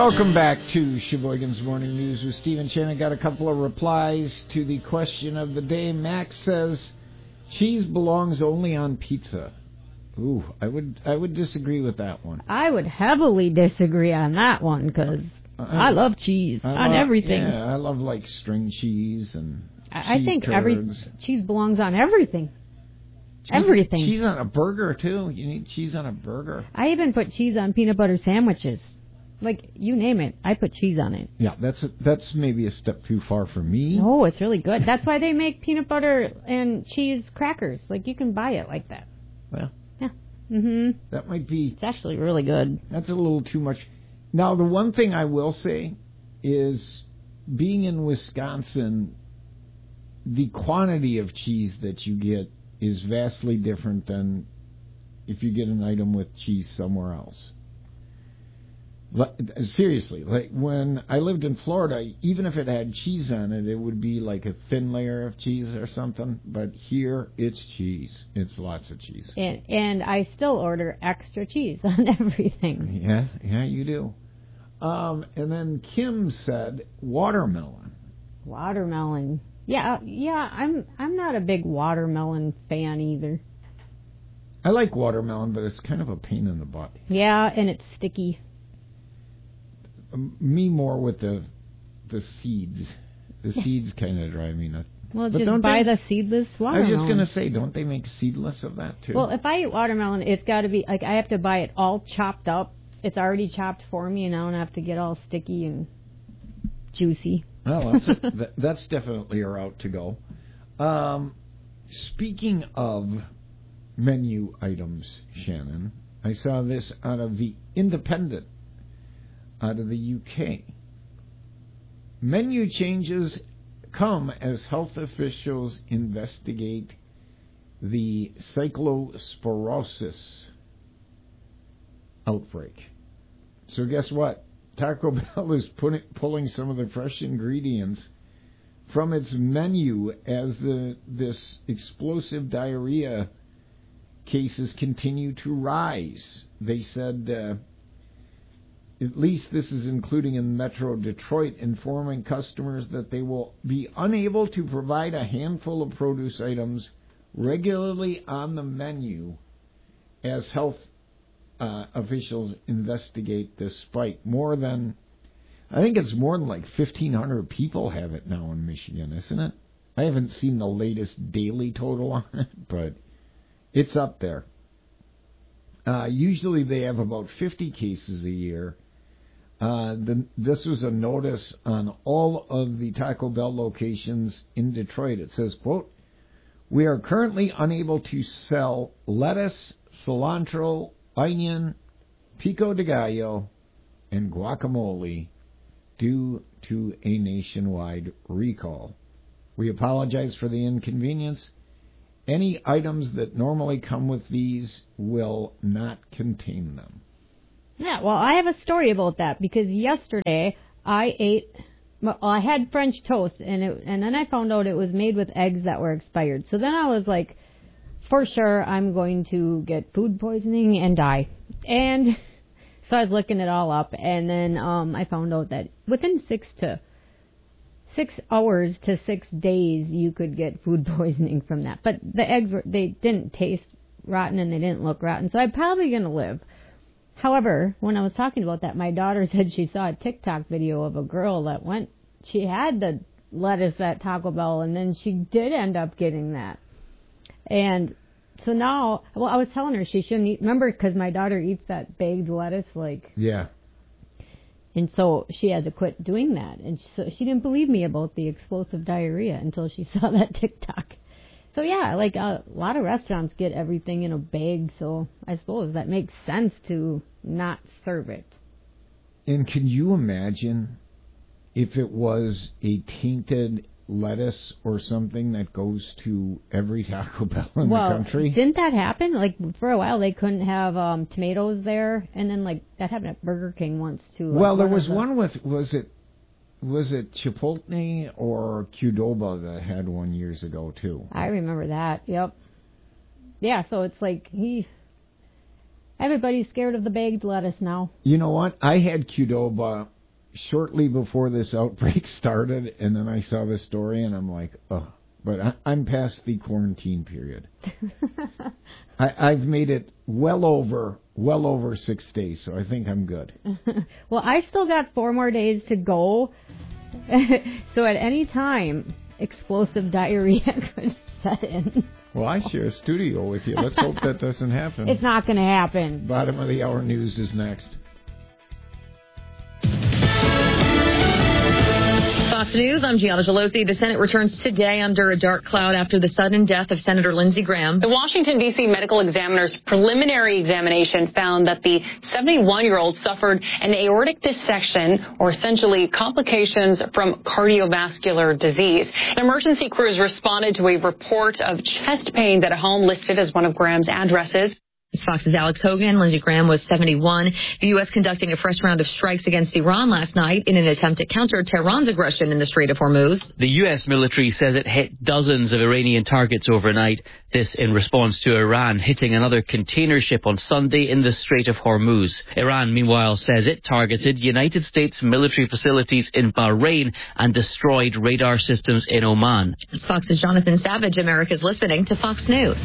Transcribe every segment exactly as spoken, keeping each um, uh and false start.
Welcome back to Sheboygan's Morning News with Stephen Shannon. Got a couple of replies to the question of the day. Max says cheese belongs only on pizza. Ooh, I would I would disagree with that one. I would heavily disagree on that one because uh, I love cheese I on love, everything. Yeah, I love like string cheese and I, cheese I think curds. every cheese belongs on everything. Cheese, everything. Cheese on a burger too. You need cheese on a burger. I even put cheese on peanut butter sandwiches. Like, you name it, I put cheese on it. Yeah, that's a, that's maybe a step too far for me. No, it's really good. That's why they make peanut butter and cheese crackers. Like, you can buy it like that. Well, yeah. Mm-hmm. That might be... It's actually really good. That's a little too much. Now, the one thing I will say is being in Wisconsin, the quantity of cheese that you get is vastly different than if you get an item with cheese somewhere else. Seriously, like when I lived in Florida, even if it had cheese on it, it would be like a thin layer of cheese or something. But here, it's cheese. It's lots of cheese. And, and I still order extra cheese on everything. Yeah, yeah, you do. Um, and then Kim said watermelon. Watermelon. Yeah, yeah. I'm I'm not a big watermelon fan either. I like watermelon, but it's kind of a pain in the butt. Yeah, and it's sticky. Me more with the the seeds. The seeds kind of drive me nuts. Well, but just buy they, the seedless watermelon. I was just going to say, don't they make seedless of that too? Well, if I eat watermelon, it's got to be, like, I have to buy it all chopped up. It's already chopped for me, and I don't have to get all sticky and juicy. Well, that's, a, that, that's definitely a route to go. Um, speaking of menu items, Shannon, I saw this out of the Independent. Out of the U K. Menu changes come as health officials investigate the cyclosporosis outbreak. So guess what? Taco Bell is putting, pulling some of the fresh ingredients from its menu as the this explosive diarrhea cases continue to rise. They said... Uh, At least this is including in Metro Detroit, informing customers that they will be unable to provide a handful of produce items regularly on the menu as health uh, officials investigate this spike. More than, I think it's more than like fifteen hundred people have it now in Michigan, isn't it? I haven't seen the latest daily total on it, but it's up there. Uh, usually they have about fifty cases a year. Uh, the, this was a notice on all of the Taco Bell locations in Detroit. It says, quote, "We are currently unable to sell lettuce, cilantro, onion, pico de gallo, and guacamole due to a nationwide recall. We apologize for the inconvenience. Any items that normally come with these will not contain them." Yeah, well, I have a story about that because yesterday I ate, well, I had French toast and it, and then I found out it was made with eggs that were expired. So then I was like, for sure I'm going to get food poisoning and die. And so I was looking it all up, and then um, I found out that within six to six hours to six days you could get food poisoning from that. But the eggs were, they didn't taste rotten and they didn't look rotten, so I'm probably going to live. However, when I was talking about that, my daughter said she saw a TikTok video of a girl that went, she had the lettuce at Taco Bell, and then she did end up getting that. And so now, well, I was telling her she shouldn't eat, remember, because my daughter eats that baked lettuce, like. Yeah. And so she had to quit doing that. And so she didn't believe me about the explosive diarrhea until she saw that TikTok. So, yeah, like a lot of restaurants get everything in a bag, so I suppose that makes sense to not serve it. And can you imagine if it was a tainted lettuce or something that goes to every Taco Bell in well, the country? Didn't that happen? Like, for a while they couldn't have um, tomatoes there, and then, like, that happened at Burger King once, too. Like, well, there was the... one with, was it Was it Chipotle or Qdoba that had one years ago, too? I remember that, yep. Yeah, so it's like, he... Everybody's scared of the bagged lettuce now. You know what? I had Qdoba shortly before this outbreak started, and then I saw the story, and I'm like, oh. But I, I'm past the quarantine period. I, I've made it well over, well over six days, so I think I'm good. Well, I still got four more days to go. So at any time, explosive diarrhea could set in. Well, I share a studio with you. Let's hope that doesn't happen. It's not going to happen. Bottom of the hour news is next. Fox News, I'm Gianna Gelosi. The Senate returns today under a dark cloud after the sudden death of Senator Lindsey Graham. The Washington, D C medical examiner's preliminary examination found that the seventy-one-year-old suffered an aortic dissection, or essentially complications from cardiovascular disease. Emergency crews responded to a report of chest pains at a home listed as one of Graham's addresses. Fox's Alex Hogan. Lindsey Graham was seventy-one. The U S conducting a fresh round of strikes against Iran last night in an attempt to counter Tehran's aggression in the Strait of Hormuz. The U S military says it hit dozens of Iranian targets overnight. This in response to Iran hitting another container ship on Sunday in the Strait of Hormuz. Iran, meanwhile, says it targeted United States military facilities in Bahrain and destroyed radar systems in Oman. Fox's Jonathan Savage. America's listening to Fox News.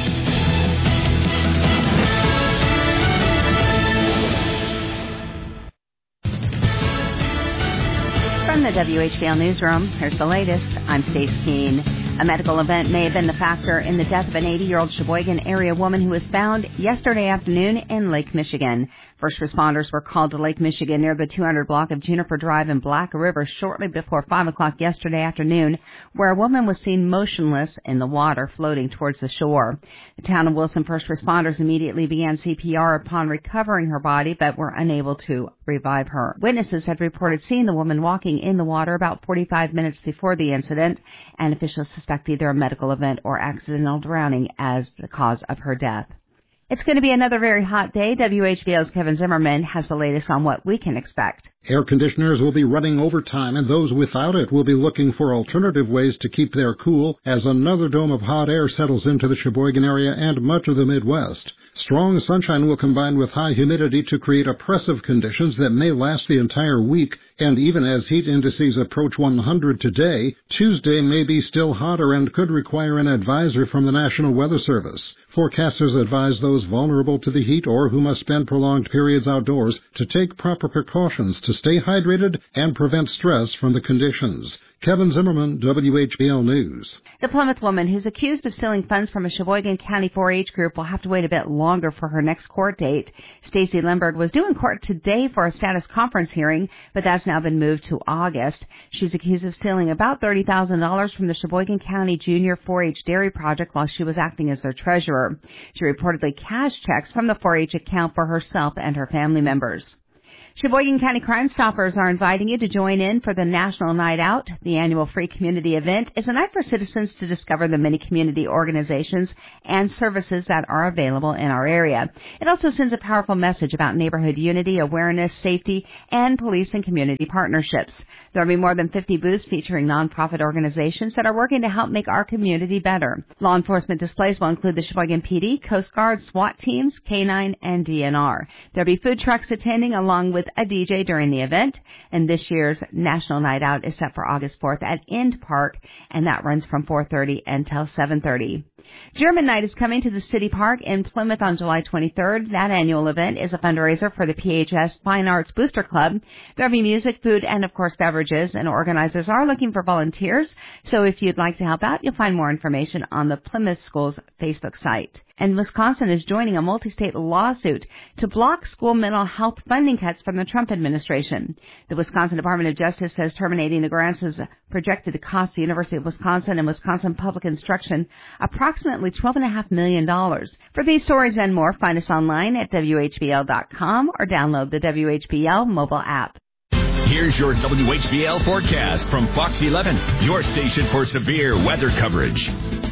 From the W H B L Newsroom, here's the latest. I'm Stacey Keene. A medical event may have been the factor in the death of an eighty-year-old Sheboygan area woman who was found yesterday afternoon in Lake Michigan. First responders were called to Lake Michigan near the two hundred block of Juniper Drive in Black River shortly before five o'clock yesterday afternoon, where a woman was seen motionless in the water floating towards the shore. The town of Wilson first responders immediately began C P R upon recovering her body, but were unable to revive her. Witnesses had reported seeing the woman walking in the water about forty-five minutes before the incident, and officials suspect either a medical event or accidental drowning as the cause of her death. It's going to be another very hot day. W H B L's Kevin Zimmerman has the latest on what we can expect. Air conditioners will be running overtime, and those without it will be looking for alternative ways to keep their cool as another dome of hot air settles into the Sheboygan area and much of the Midwest. Strong sunshine will combine with high humidity to create oppressive conditions that may last the entire week, and even as heat indices approach one hundred today, Tuesday may be still hotter and could require an advisory from the National Weather Service. Forecasters advise those vulnerable to the heat or who must spend prolonged periods outdoors to take proper precautions to stay hydrated and prevent stress from the conditions. Kevin Zimmerman, W H B L News. The Plymouth woman who's accused of stealing funds from a Sheboygan County four H group will have to wait a bit longer for her next court date. Stacy Lemberg was due in court today for a status conference hearing, but that's now been moved to August. She's accused of stealing about thirty thousand dollars from the Sheboygan County Junior four H Dairy Project while she was acting as their treasurer. She reportedly cashed checks from the four H account for herself and her family members. Sheboygan County Crime Stoppers are inviting you to join in for the National Night Out. The annual free community event is a night for citizens to discover the many community organizations and services that are available in our area. It also sends a powerful message about neighborhood unity, awareness, safety, and police and community partnerships. There will be more than fifty booths featuring nonprofit organizations that are working to help make our community better. Law enforcement displays will include the Sheboygan P D, Coast Guard, SWAT teams, K nine, and D N R. There will be food trucks attending along with a D J during the event, and this year's National Night Out is set for August fourth at End Park, and that runs from four thirty until seven thirty. German Night is coming to the City Park in Plymouth on July twenty-third. That annual event is a fundraiser for the P H S Fine Arts Booster Club. There will be music, food, and, of course, beverages, and organizers are looking for volunteers. So if you'd like to help out, you'll find more information on the Plymouth Schools Facebook site. And Wisconsin is joining a multi-state lawsuit to block school mental health funding cuts from the Trump administration. The Wisconsin Department of Justice says terminating the grants is projected to cost the University of Wisconsin and Wisconsin Public Instruction approximately twelve point five million dollars. For these stories and more, find us online at W H B L dot com or download the W H B L mobile app. Here's your W H B L forecast from Fox eleven, your station for severe weather coverage.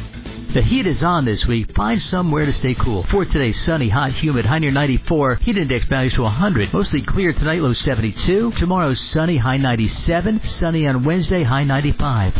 The heat is on this week. Find somewhere to stay cool. For today, sunny, hot, humid, high near ninety-four. Heat index values to one hundred. Mostly clear tonight, low seventy-two. Tomorrow, sunny, high ninety-seven. Sunny on Wednesday, high ninety-five.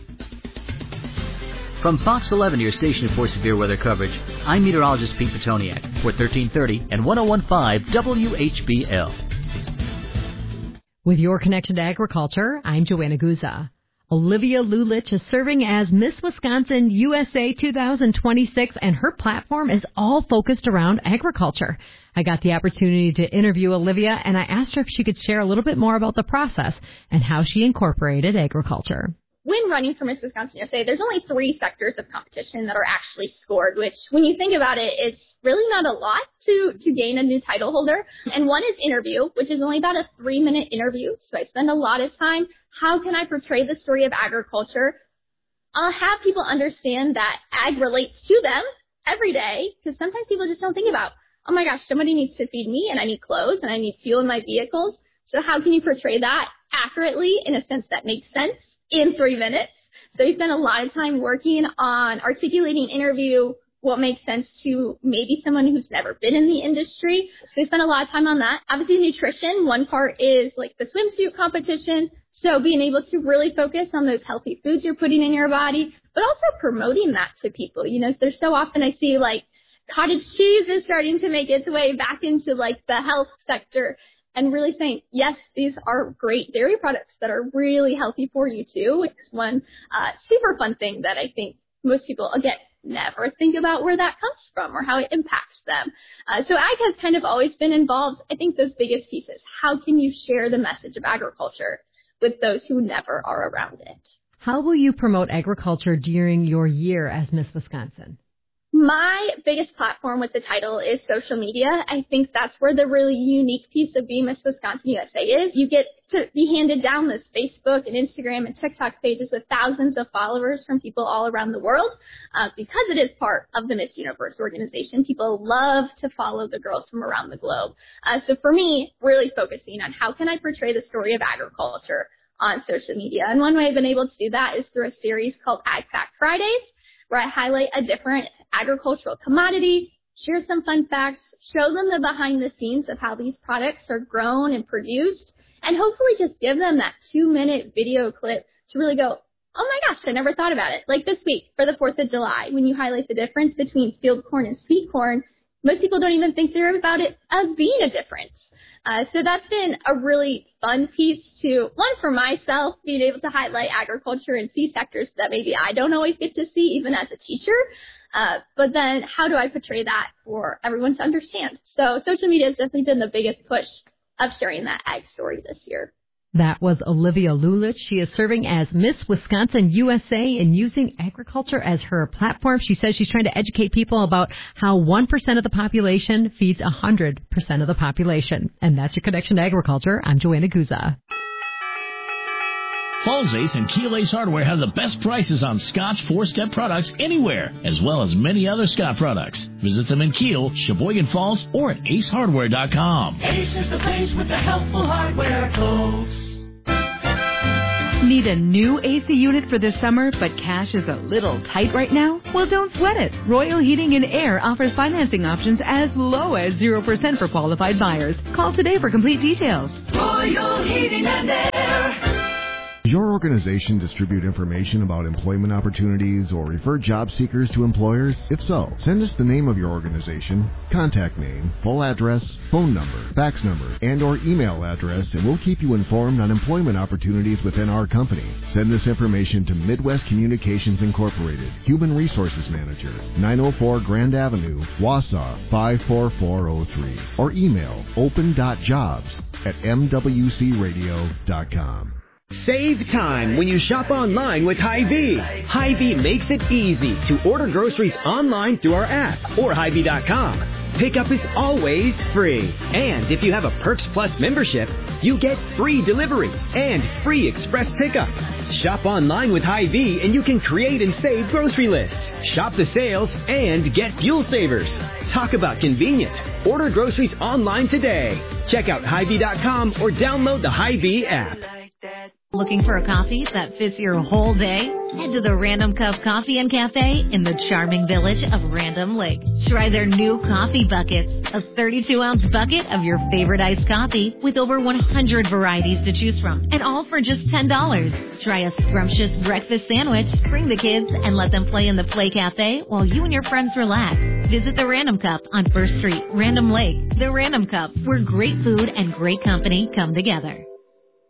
From Fox eleven, your station for severe weather coverage, I'm meteorologist Pete Petoniak for thirteen thirty and ten fifteen W H B L. With your connection to agriculture, I'm Joanna Guza. Olivia Lulich is serving as Miss Wisconsin U S A two thousand twenty-six, and her platform is all focused around agriculture. I got the opportunity to interview Olivia, and I asked her if she could share a little bit more about the process and how she incorporated agriculture. When running for Miss Wisconsin U S A, there's only three sectors of competition that are actually scored, which when you think about it, it's really not a lot to, to gain a new title holder. And one is interview, which is only about a three minute interview. So I spend a lot of time. How can I portray the story of agriculture? I'll have people understand that ag relates to them every day, because sometimes people just don't think about, oh my gosh, somebody needs to feed me and I need clothes and I need fuel in my vehicles. So how can you portray that accurately in a sense that makes sense in three minutes? So we spend a lot of time working on articulating interview, what makes sense to maybe someone who's never been in the industry. So we spend a lot of time on that. Obviously, nutrition, one part is like the swimsuit competition. So being able to really focus on those healthy foods you're putting in your body, but also promoting that to people. You know, there's so often I see like cottage cheese is starting to make its way back into like the health sector, and really saying, yes, these are great dairy products that are really healthy for you too. It's one uh, super fun thing that I think most people, again, never think about where that comes from or how it impacts them. Uh, so ag has kind of always been involved. I think those biggest pieces, how can you share the message of agriculture with those who never are around it? How will you promote agriculture during your year as Miss Wisconsin? My biggest platform with the title is social media. I think that's where the really unique piece of being Miss Wisconsin U S A is. You get to be handed down this Facebook and Instagram and TikTok pages with thousands of followers from people all around the world. Uh, because it is part of the Miss Universe organization, people love to follow the girls from around the globe. Uh, so for me, really focusing on how can I portray the story of agriculture on social media. And one way I've been able to do that is through a series called Ag Fact Fridays, where I highlight a different agricultural commodity, share some fun facts, show them the behind the scenes of how these products are grown and produced, and hopefully just give them that two minute video clip to really go, oh my gosh, I never thought about it. Like this week for the fourth of July, when you highlight the difference between field corn and sweet corn, most people don't even think they're about it as being a difference. Uh, so that's been a really fun piece to, one, for myself, being able to highlight agriculture and see sectors that maybe I don't always get to see, even as a teacher. Uh, but then how do I portray that for everyone to understand? So social media has definitely been the biggest push of sharing that ag story this year. That was Olivia Lulich. She is serving as Miss Wisconsin U S A and using agriculture as her platform. She says she's trying to educate people about how one percent of the population feeds one hundred percent of the population. And that's your connection to agriculture. I'm Joanna Guza. Falls Ace and Keel Ace Hardware have the best prices on Scott's four-step products anywhere, as well as many other Scott products. Visit them in Keel, Sheboygan Falls, or at ace hardware dot com. Ace is the place with the helpful hardware, folks. Need a new A C unit for this summer, but cash is a little tight right now? Well, don't sweat it. Royal Heating and Air offers financing options as low as zero percent for qualified buyers. Call today for complete details. Royal Heating and Air. Does your organization distribute information about employment opportunities or refer job seekers to employers? If so, send us the name of your organization, contact name, full address, phone number, fax number, and or email address, and we'll keep you informed on employment opportunities within our company. Send this information to Midwest Communications Incorporated, Human Resources Manager, nine oh four Grand Avenue, Wausau, five four four oh three, or email open dot jobs at m w c radio dot com. Save time when you shop online with Hy-Vee. Hy-Vee makes it easy to order groceries online through our app or Hy-Vee dot com. Pickup is always free. And if you have a Perks Plus membership, you get free delivery and free express pickup. Shop online with Hy-Vee and you can create and save grocery lists. Shop the sales and get fuel savers. Talk about convenience. Order groceries online today. Check out Hy-Vee dot com or download the Hy-Vee app. Looking for a coffee that fits your whole day? Head to the Random Cup Coffee and Cafe in the charming village of Random Lake. Try their new coffee buckets, a thirty-two ounce bucket of your favorite iced coffee with over one hundred varieties to choose from, and all for just ten dollars. Try a scrumptious breakfast sandwich, bring the kids, and let them play in the Play Cafe while you and your friends relax. Visit the Random Cup on First Street, Random Lake. The Random Cup, where great food and great company come together.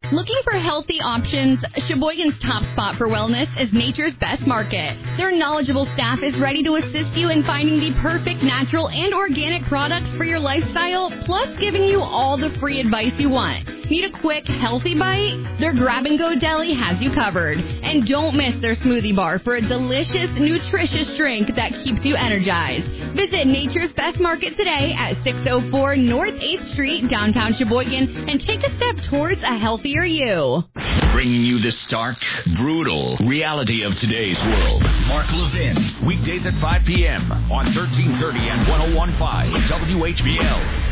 Looking for healthy options? Sheboygan's top spot for wellness is Nature's Best Market. Their knowledgeable staff is ready to assist you in finding the perfect natural and organic products for your lifestyle, plus giving you all the free advice you want. Need a quick, healthy bite? Their grab-and-go deli has you covered. And don't miss their smoothie bar for a delicious, nutritious drink that keeps you energized. Visit Nature's Best Market today at six oh four North eighth Street, downtown Sheboygan, and take a step towards a healthier you. Bringing you the stark, brutal reality of today's world. Mark Levin, weekdays at five p.m. on thirteen thirty and one oh one point five W H B L.